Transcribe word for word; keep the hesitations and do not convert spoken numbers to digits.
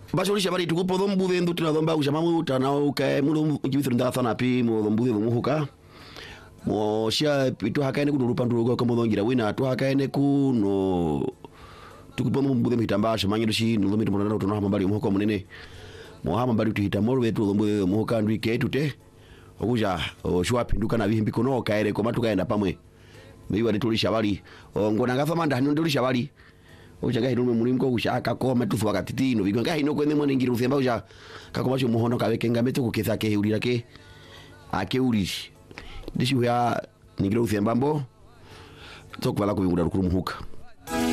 Basho lisha bali tukupo dhombude ndu tuna dhomba ushamamu utanao kae mulu jibithu nda thana pi mu dhombude dhumuhuka mo shia pitu hakaene kuno rupandu kwa modongira wina tu hakaene kuno tukupo dhombude mitambasha manyido shi nulomito mwana utono hama bali umuhuka munene mo hama bali tuhita molu wetu dhombude dhumuhuka ndu ike tute okuja shwa pinduka na bihimbi kono kaere ko matu kaenda pamwe miwa tulisha bali ngona ngathamanda hino tulisha bali uja gahi nume mulimko ushaka ko matufu wakati no bigonga hino kwene mone ngira uthemba uja kakoma cyo muhono kabeke ngamete kukitha ke urira ke ake urishi ndishi ya ngira uthemba mbo tokubala kubingura rukuru muhuka